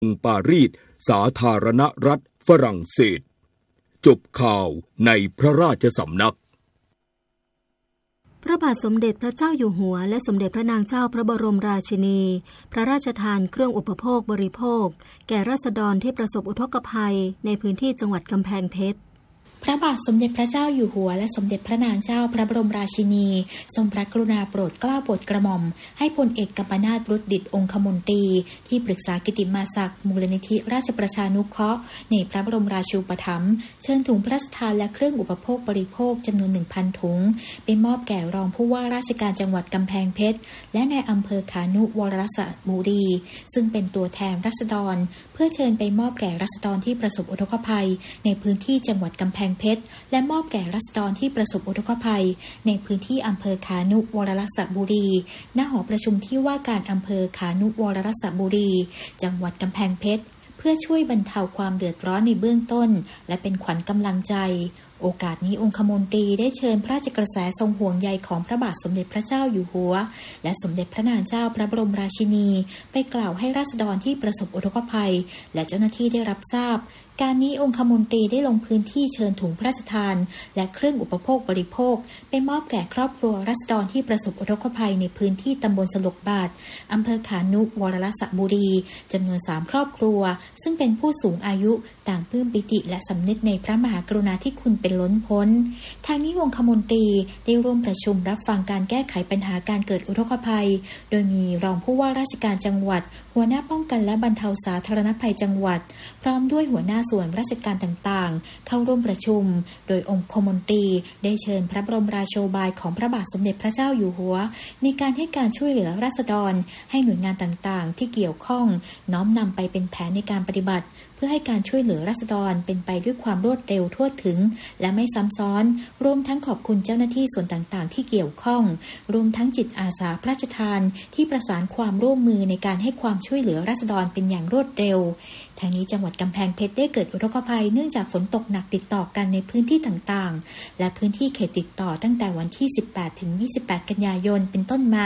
ปารีสสาธารณรัฐฝรั่งเศสจบข่าวในพระราชสำนักพระบาทสมเด็จพระเจ้าอยู่หัวและสมเด็จพระนางเจ้าพระบรมราชินีพระราชทานเครื่องอุปโภคบริโภคแก่ราษฎรที่ประสบอุทกภัยในพื้นที่จังหวัดกำแพงเพชรพระบาทสมเด็จพระเจ้าอยู่หัวและสมเด็จพระนางเจ้าพระบรมราชินีทรงพระกรุณาโปรดเกล้าโปรดกระหม่อมให้พลเอกกัมปนาท บุตรดิษฐ์องคมนตรีที่ปรึกษากิตติมาศักดิ์มูลนิธิราชประชานุเคราะห์ในพระบรมราชูปถัมภ์เชิญถุงพระราชทานและเครื่องอุปโภคบริโภคจำนวน 1,000 ถุงไปมอบแก่รองผู้ว่าราชการจังหวัดกำแพงเพชรและในอำเภอขานุวรสระบุรีซึ่งเป็นตัวแทนราษฎรเพื่อเชิญไปมอบแก่ราษฎรที่ประสบอุทกภัยในพื้นที่จังหวัดกำแพงเพชรและมอบแก่ราษฎรที่ประสบอุทกภัยในพื้นที่อำเภอขานุวรสระบุรีณหอประชุมที่ว่าการอำเภอขานุวรสระบุรีจังหวัดกำแพงเพชรเพื่อช่วยบรรเทาความเดือดร้อนในเบื้องต้นและเป็นขวัญกำลังใจโอกาสนี้องคมนตรีได้เชิญพระราชกระแสทรงห่วงใยของพระบาทสมเด็จพระเจ้าอยู่หัวและสมเด็จพระนางเจ้าพระบรมราชินีไปกล่าวให้ราษฎรที่ประสบอุทกภัยและเจ้าหน้าที่ได้รับทราบการนี้องคมนตรีได้ลงพื้นที่เชิญถุงพระราชทานและเครื่องอุปโภคบริโภคไปมอบแก่ครอบครัวราษฎรที่ประสบอุทกภัยในพื้นที่ตำบลสลกบาทอำเภอขานุวรสระบุรีจำนวน3ครอบครัวซึ่งเป็นผู้สูงอายุต่างปลื้มปิติและสำนึกในพระมหากรุณาธิคุณเป็นล้นพ้นทางนี้องคมนตรีได้ร่วมประชุมรับฟังการแก้ไขปัญหาการเกิดอุทกภัยโดยมีรองผู้ว่าราชการจังหวัดหัวหน้าป้องกันและบรรเทาสาธารณภัยจังหวัดพร้อมด้วยหัวหน้าส่วนราชการต่างๆเข้าร่วมประชุมโดยองคมนตรีได้เชิญพระบรมราโชบายของพระบาทสมเด็จพระเจ้าอยู่หัวในการให้การช่วยเหลือราษฎรให้หน่วยงานต่างๆที่เกี่ยวข้องน้อมนำไปเป็นแผนในการปฏิบัติเพื่อให้การช่วยเหลือราษฎรเป็นไปด้วยความรวดเร็วทั่วถึงและไม่ซ้ำซ้อนรวมทั้งขอบคุณเจ้าหน้าที่ส่วนต่างๆที่เกี่ยวข้องรวมทั้งจิตอาสาพระราชทานที่ประสานความร่วมมือในการให้ความช่วยเหลือราษฎรเป็นอย่างรวดเร็วทางนี้จังหวัดกำแพงเพชรได้เกิดอุทกภัยเนื่องจากฝนตกหนักติดต่อกันในพื้นที่ต่างๆและพื้นที่เขตติดต่อตั้งแต่วันที่ 18 ถึง 28 กันยายนเป็นต้นมา